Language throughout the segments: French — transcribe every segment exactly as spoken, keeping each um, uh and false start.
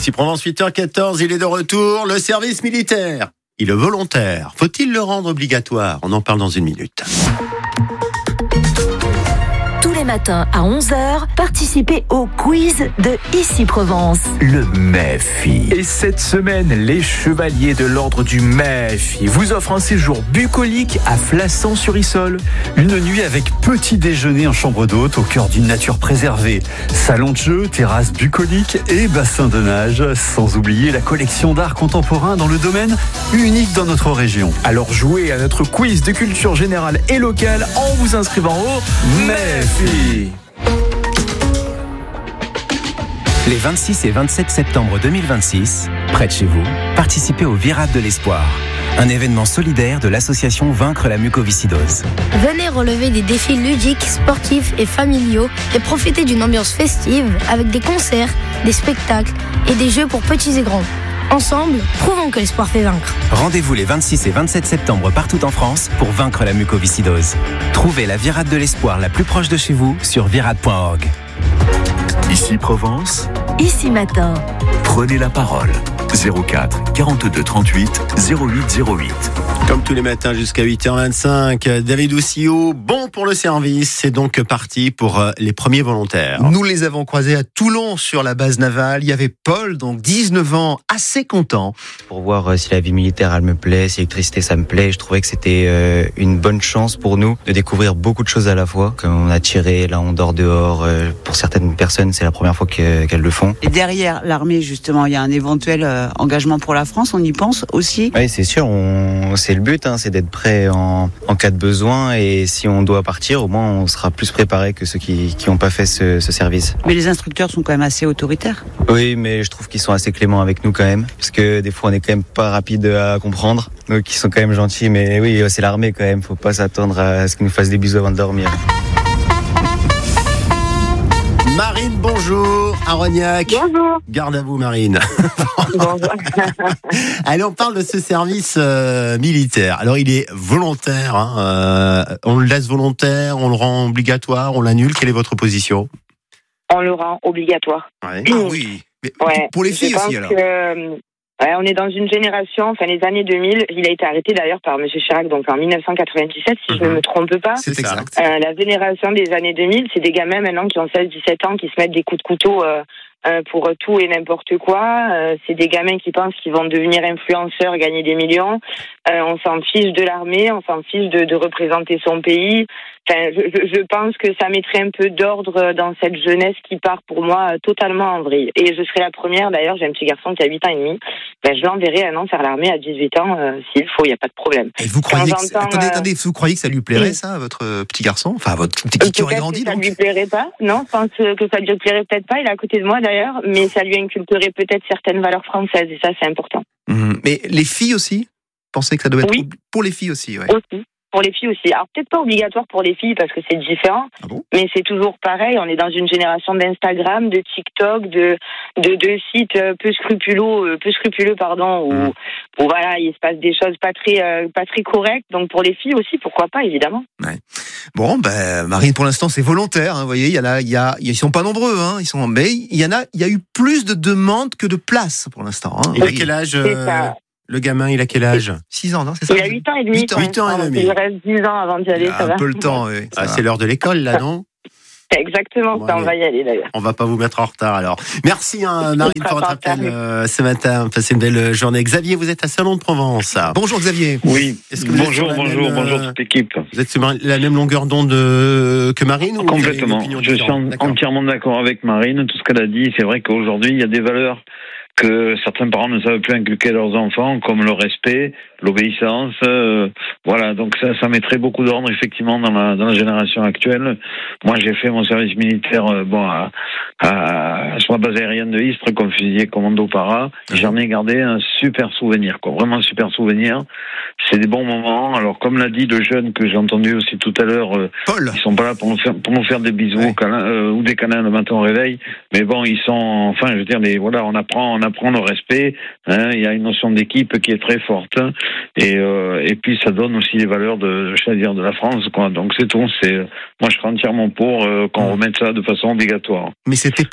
Ici Provence, huit heures quatorze, il est de retour. Le service militaire, il est volontaire. Faut-il le rendre obligatoire ? On en parle dans une minute. Tous les matins à onze heures, participez au quiz de Ici Provence. Le M E F I. Et cette semaine, les chevaliers de l'ordre du M E F I vous offrent un séjour bucolique à Flassan-sur-Issole. Une nuit avec petit déjeuner en chambre d'hôte au cœur d'une nature préservée. Salon de jeu, terrasse bucolique et bassin de nage. Sans oublier la collection d'art contemporain dans le domaine unique dans notre région. Alors jouez à notre quiz de culture générale et locale en vous inscrivant au M E F I. Les vingt-six et vingt-sept septembre deux mille vingt-six, près de chez vous, participez au Virade de l'Espoir, un événement solidaire de l'association Vaincre la mucoviscidose. Venez relever des défis ludiques, sportifs et familiaux et profiter d'une ambiance festive avec des concerts, des spectacles et des jeux pour petits et grands. Ensemble, prouvons que l'espoir fait vaincre. Rendez-vous les vingt-six et vingt-sept septembre partout en France pour vaincre la mucoviscidose. Trouvez la Virade de l'Espoir la plus proche de chez vous sur virade point org. Ici Provence, Ici Matin. prenez la parole. zéro quatre quarante-deux trente-huit zéro huit zéro huit. Comme tous les matins jusqu'à huit heures vingt-cinq, David Oussillot, bon pour le service, c'est donc parti pour les premiers volontaires. Nous les avons croisés à Toulon sur la base navale. Il y avait Paul, donc dix-neuf ans, assez content. Pour voir si la vie militaire elle me plaît, si l'électricité ça me plaît, je trouvais que c'était euh, une bonne chance pour nous de découvrir beaucoup de choses à la fois. Quand on a tiré, là on dort dehors, euh, pour certaines personnes c'est la première fois que, qu'elles le font. Et derrière l'armée justement, il y a un éventuel euh, engagement pour la France, on y pense aussi ? Oui c'est sûr, on, c'est le but, hein, c'est d'être prêt en, en cas de besoin et si on doit partir, au moins on sera plus préparé que ceux qui n'ont pas fait ce, ce service. Mais les instructeurs sont quand même assez autoritaires. Oui, mais je trouve qu'ils sont assez cléments avec nous quand même, parce que des fois on est quand même pas rapide à comprendre, donc ils sont quand même gentils, mais oui, c'est l'armée quand même, faut pas s'attendre à ce qu'ils nous fassent des bisous avant de dormir. Marine, bonjour, à Rognac. Bonjour. Garde à vous, Marine. Bonjour. Allez, on parle de ce service euh, militaire. Alors, il est volontaire. Hein, euh, on le laisse volontaire, on le rend obligatoire, on l'annule. Quelle est votre position ? On le rend obligatoire. Ouais. Ah oui, mais Ouais. pour les filles Je aussi pense alors. que, euh, ouais, on est dans une génération, enfin les années deux mille, il a été arrêté d'ailleurs par M. Chirac, donc en dix-neuf cent quatre-vingt-dix-sept, si je ne me trompe pas. C'est ça. exact. Euh, la génération des années deux mille, c'est des gamins maintenant qui ont seize dix-sept ans, qui se mettent des coups de couteau euh, euh, pour tout et n'importe quoi. Euh, c'est des gamins qui pensent qu'ils vont devenir influenceurs, gagner des millions. Euh, on s'en fiche de l'armée, on s'en fiche de, de représenter son pays. Enfin, je, je, je pense que ça mettrait un peu d'ordre dans cette jeunesse qui part pour moi totalement en vrille. Et je serai la première, d'ailleurs, j'ai un petit garçon qui a huit ans et demi, ben, je l'enverrai un an faire l'armée à dix-huit ans, euh, s'il faut, il n'y a pas de problème. Et vous croyez que j'entends, attendez, euh, attendez, vous croyez que ça lui plairait oui. ça, à votre petit garçon, enfin votre petit qui aurait Peut-être grandi que ça donc. lui plairait pas, non, je pense que ça lui plairait peut-être pas, il est à côté de moi d'ailleurs, mais ça lui inculquerait peut-être certaines valeurs françaises, et ça c'est important. Mmh. Mais les filles aussi, pensez que ça doit être Oui. obli- pour les filles aussi, ouais. Aussi. Pour les filles aussi. Alors peut-être pas obligatoire pour les filles parce que c'est différent, Ah bon ? mais c'est toujours pareil. On est dans une génération d'Instagram, de TikTok, de de, de sites euh, peu scrupuleux, euh, peu scrupuleux pardon, où, Mm. où voilà il se passe des choses pas très euh, pas très correctes. Donc pour les filles aussi, pourquoi pas évidemment. Bon, ben Marine, pour l'instant c'est volontaire. Hein, vous voyez, il y a là, il y a, ils sont pas nombreux, hein, ils sont, mais il y en a, il y a eu plus de demandes que de places pour l'instant. Hein. Il a Oui. quel âge C'est euh, ça. Le gamin, il a quel âge ? Six ans, non, c'est ça ? Il a huit ans et demi. Huit ans. Huit ans et Alors, demi. Il reste dix ans avant d'y aller, Il a ça un va. peu le temps, oui. Ah, ça c'est va. l'heure de l'école, là, non ? C'est exactement Bon, ça, on allez. va y aller d'ailleurs. On va pas vous mettre en retard, alors. Merci, hein, Marine, pour votre appel euh, ce matin. Passez une belle journée. Xavier, vous êtes à Salon de Provence. Bonjour Xavier. Oui, Est-ce que vous êtes bonjour, sur la bonjour, même, bonjour euh, toute l'équipe. Vous êtes sur la même longueur d'onde euh, que Marine ou vous avez une Complètement. opinion Je suis différente ? en- D'accord. entièrement d'accord avec Marine, tout ce qu'elle a dit. C'est vrai qu'aujourd'hui, il y a des valeurs que certains parents ne savent plus inculquer à leurs enfants, comme le respect, l'obéissance. Euh, voilà, donc ça, ça mettrait beaucoup d'ordre effectivement dans la, dans la génération actuelle. Moi, j'ai fait mon service militaire euh, bon, à, à, sur la base aérienne de Istres, comme fusilier commando para. Et j'en ai gardé un super souvenir, quoi, vraiment un super souvenir. C'est des bons moments. Alors, comme l'a dit le jeune que j'ai entendu aussi tout à l'heure, euh, Paul. ils sont pas là pour nous faire, pour nous faire des bisous Ouais. au câlin, euh, ou des câlins le matin au réveil. Mais bon, ils sont, enfin, je veux dire, les, voilà, on apprend, on apprend le respect. Hein, il y a une notion d'équipe qui est très forte. Hein, et, euh, et puis, ça donne aussi les valeurs de, je veux dire, de la France, quoi. Donc, c'est tout. C'est, moi, je serais entièrement pour euh, qu'on remette ça de façon obligatoire. Mais c'était pas facile marche.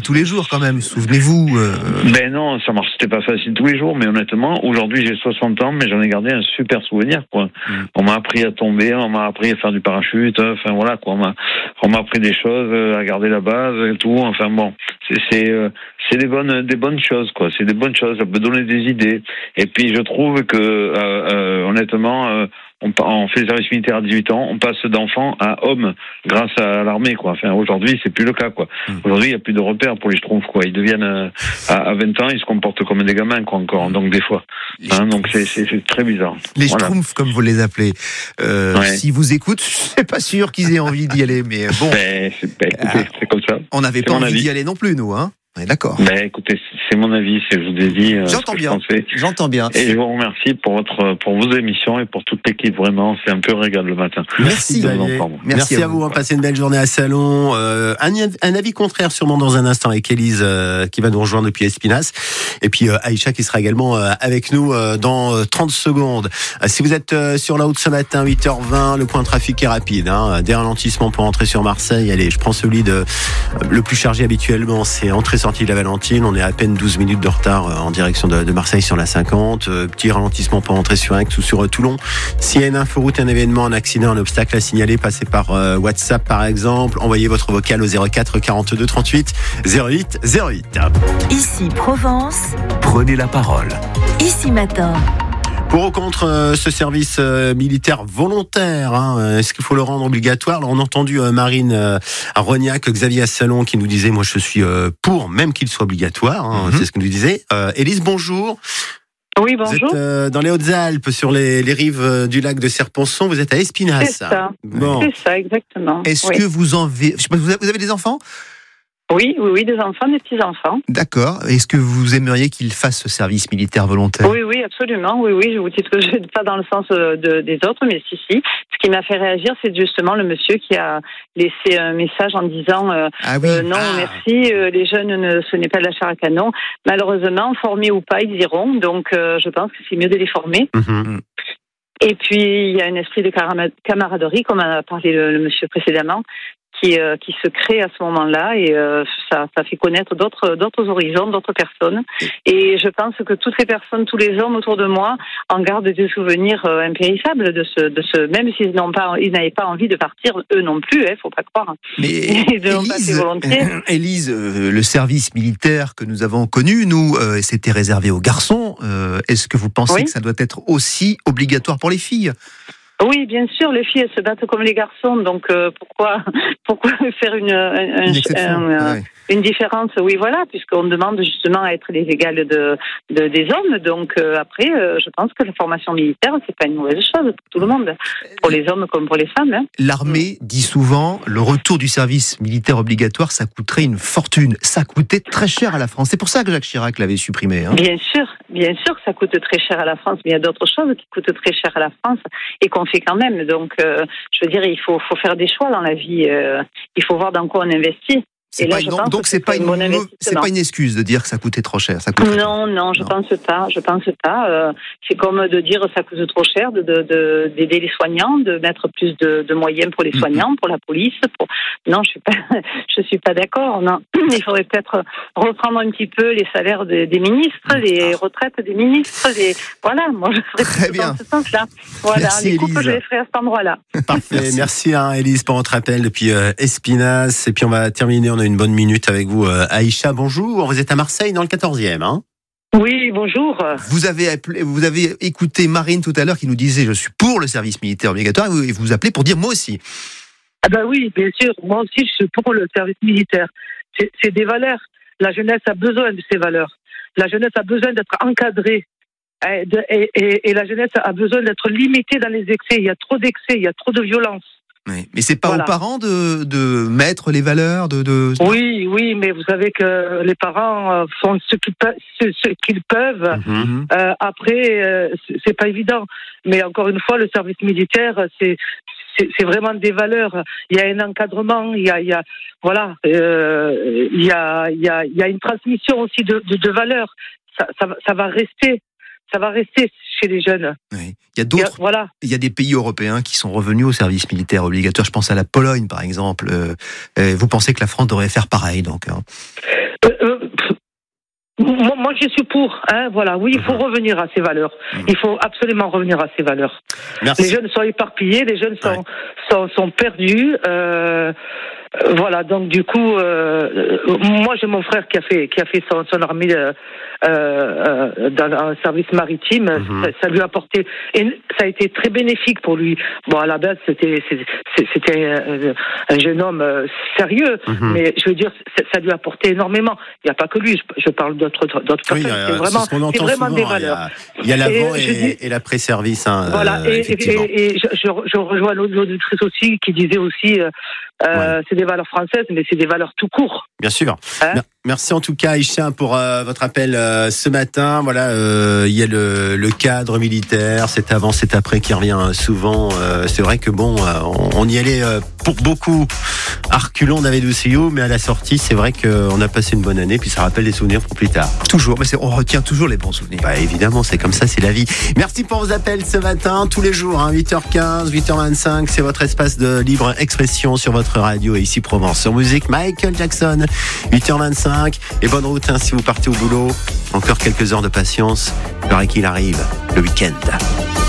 tous les jours quand même, souvenez-vous. Euh... Ben non, ça marche, c'était pas facile tous les jours, mais honnêtement, aujourd'hui j'ai soixante ans, mais j'en ai gardé un super souvenir, quoi. Mm. On m'a appris à tomber, on m'a appris à faire du parachute, enfin voilà, quoi. On m'a, on m'a appris des choses, à garder la base et tout, enfin bon. C'est, c'est, euh, c'est des bonnes, des bonnes choses, quoi. C'est des bonnes choses, ça peut donner des idées. Et puis je trouve que, euh, euh, honnêtement, euh, On, on fait le service militaire à dix-huit ans, on passe d'enfant à homme grâce à l'armée, quoi. Enfin, aujourd'hui, c'est plus le cas, quoi. Mmh. Aujourd'hui, il n'y a plus de repères pour les schtroumpfs, quoi. Ils deviennent, euh, à, à vingt ans, ils se comportent comme des gamins, quoi, encore. Donc, des fois. Hein, donc, c'est, c'est, c'est très bizarre. Les voilà. Schtroumpfs, comme vous les appelez. Euh, ouais. S'ils vous écoutent, je suis pas sûr qu'ils aient envie d'y aller, mais bon. Ben, c'est, ben, écoutez, euh, c'est comme ça. On n'avait pas envie avis. d'y aller non plus, nous, hein. Ouais, d'accord. Ben, écoutez, c'est mon avis, c'est, je vous ai dit. Euh, J'entends bien. J'entends bien. Et je vous remercie pour votre, pour vos émissions et pour toute l'équipe, vraiment. C'est un peu régal le matin. Merci, Merci, Merci, Merci à vous. On va passer une belle journée à Salon. Euh, un, un avis contraire, sûrement dans un instant avec Élise, euh, qui va nous rejoindre depuis Espinasse. Et puis, euh, Aïcha qui sera également euh, avec nous euh, dans euh, trente secondes. Euh, si vous êtes euh, sur la route ce matin, huit heures vingt, le point de trafic est rapide, hein. Des ralentissements pour entrer sur Marseille. Allez, je prends celui de, euh, le plus chargé habituellement, c'est entrée sortie de la Valentine, on est à peine douze minutes de retard en direction de, de Marseille sur la cinquante. Petit ralentissement pour entrer sur Aix ou sur Toulon. S'il y a une inforoute, un événement, un accident, un obstacle à signaler, passez par euh, WhatsApp par exemple. Envoyez votre vocal au zéro quatre quarante-deux trente-huit zéro huit zéro huit. Ici Provence. Prenez la parole. Ici Matin. Pour ou contre euh, ce service euh, militaire volontaire, hein, est-ce qu'il faut le rendre obligatoire? Alors, on a entendu euh, Marine euh, à Rognac, Xavier Assalon qui nous disait, moi je suis euh, pour, même qu'il soit obligatoire, hein, mm-hmm. c'est ce que nous disait. Euh, Élise, bonjour. Oui, bonjour. Vous êtes euh, dans les Hautes-Alpes, sur les, les rives du lac de Serponçon, vous êtes à Espinasse. C'est ça, bon. c'est ça, exactement. Est-ce oui. que vous en avez, je sais pas, vous avez des enfants? Oui, oui, oui, des enfants, des petits-enfants. D'accord. Est-ce que vous aimeriez qu'ils fassent ce service militaire volontaire? Oui, oui, absolument. Oui, oui, je vous dis que je ne pas dans le sens de, des autres, mais si, si. Ce qui m'a fait réagir, c'est justement le monsieur qui a laissé un message en disant euh, ah oui. euh, non, ah. merci, euh, les jeunes, ne, ce n'est pas de la chair à canon. Malheureusement, formés ou pas, ils iront. Donc, euh, je pense que c'est mieux de les former. Mm-hmm. Et puis, il y a un esprit de camaraderie, comme a parlé le, le monsieur précédemment, qui, euh, qui se crée à ce moment-là, et euh, ça, ça fait connaître d'autres, d'autres horizons, d'autres personnes. Et je pense que toutes les personnes, tous les hommes autour de moi en gardent des souvenirs euh, impérissables de ce, de ce, même s'ils n'ont pas, ils n'avaient pas envie de partir, eux non plus, hein, faut pas croire. Mais Élise, Élise euh, le service militaire que nous avons connu, nous, euh, c'était réservé aux garçons. Euh, est-ce que vous pensez oui. que ça doit être aussi obligatoire pour les filles? Oui, bien sûr, les filles elles se battent comme les garçons, donc euh, pourquoi pourquoi faire une un, une, un, ouais. une différence? Oui, voilà, puisqu'on demande justement à être les égales de, de des hommes. Donc euh, après, euh, je pense que la formation militaire c'est pas une mauvaise chose pour tout le monde, pour les hommes comme pour les femmes. Hein. L'armée dit souvent le retour du service militaire obligatoire, ça coûterait une fortune. Ça coûtait très cher à la France. C'est pour ça que Jacques Chirac l'avait supprimé. Hein. Bien sûr, bien sûr que ça coûte très cher à la France, mais il y a d'autres choses qui coûtent très cher à la France et qu'on fait quand même. Donc, euh, je veux dire, il faut, faut faire des choix dans la vie. Euh, il faut voir dans quoi on investit. C'est et là, pas je une, pense donc, c'est, c'est pas une, bon c'est pas une excuse de dire que ça coûtait trop cher. Ça coûte non, non, je non. pense pas. Je pense pas. Euh, c'est comme de dire que ça coûte trop cher, de, de, de, d'aider les soignants, de mettre plus de, de moyens pour les soignants, mm-hmm. pour la police. Pour... Non, je suis pas, je suis pas d'accord. Non, il faudrait peut-être reprendre un petit peu les salaires des, des ministres, mm-hmm. les retraites des ministres. Les... Voilà, moi je ferais bien dans ce sens-là. Voilà, merci, les coupes, Élise. je les ferai à cet endroit-là. Parfait. Merci, merci hein, Élise, pour votre appel depuis euh, Espinasse. Et puis on va terminer. On a une bonne minute avec vous, euh, Aïcha. Bonjour. Vous êtes à Marseille, dans le quatorzième, hein? Oui, bonjour. Vous avez appelé, vous avez écouté Marine tout à l'heure qui nous disait je suis pour le service militaire obligatoire et vous vous appelez pour dire moi aussi. Ah ben oui, bien sûr. Moi aussi, je suis pour le service militaire. C'est, c'est des valeurs. La jeunesse a besoin de ces valeurs. La jeunesse a besoin d'être encadrée. Et, et, et, et la jeunesse a besoin d'être limitée dans les excès. Il y a trop d'excès, il y a trop de violence. Oui, mais c'est pas voilà. aux parents de, de mettre les valeurs de, de... Oui, oui, mais vous savez que les parents font ce qu'ils peuvent. Ce, ce qu'ils peuvent. Mm-hmm. Euh, après, euh, c'est pas évident. Mais encore une fois, le service militaire, c'est c'est, c'est vraiment des valeurs. Il y a un encadrement, il y a, il y a voilà, euh, il y a, il y a, il y a une transmission aussi de, de, de valeurs. Ça, ça, ça va rester. ça va rester chez les jeunes. Oui. Il y a d'autres. Il y a, voilà. Il y a des pays européens qui sont revenus au service militaire obligatoire. Je pense à la Pologne, par exemple. Euh, vous pensez que la France devrait faire pareil, donc hein. euh, euh, Moi, moi, je suis pour. Hein, voilà, oui, il faut revenir à ces valeurs. Il faut absolument revenir à ces valeurs. Merci. Les jeunes sont éparpillés, les jeunes sont ouais. sont, sont perdus. Euh, voilà, donc du coup, euh, moi j'ai mon frère qui a fait qui a fait son, son armée euh, euh, dans un service maritime. Mm-hmm. Ça, ça lui a apporté, et ça a été très bénéfique pour lui. Bon, à la base, c'était c'était un, un jeune homme sérieux, mm-hmm. mais je veux dire, ça lui a apporté énormément. Il n'y a pas que lui. Je, je parle d'autres d'autres personnes. Oui, c'est euh, vraiment, c'est, ce c'est vraiment souvent, des valeurs. Il y a, a l'avant et, et, et, et l'après-service. Hein, voilà. Euh, et, effectivement. et, et je, je, je rejoins l'auditrice aussi qui disait aussi, euh, euh, ouais. c'est des valeurs françaises, mais c'est des valeurs tout court. Bien sûr. Hein? Merci en tout cas, Aïcha, pour euh, votre appel euh, ce matin. Voilà, euh, il y a le, le cadre militaire, c'est avant, c'est après qui revient souvent. Euh, c'est vrai que bon, euh, on, on y allait euh, pour beaucoup à reculons David Osseo, mais à la sortie, c'est vrai qu'on a passé une bonne année, puis ça rappelle des souvenirs pour plus tard. Toujours, mais c'est, on retient toujours les bons souvenirs. Bah évidemment, c'est comme ça, c'est la vie. Merci pour vos appels ce matin, tous les jours, hein, huit heures quinze, huit heures vingt-cinq, c'est votre espace de libre expression sur votre radio et ici Provence. Sur musique, Michael Jackson, huit heures vingt-cinq. Et bonne route hein, si vous partez au boulot. Encore quelques heures de patience. Il paraît qu'il arrive le week-end.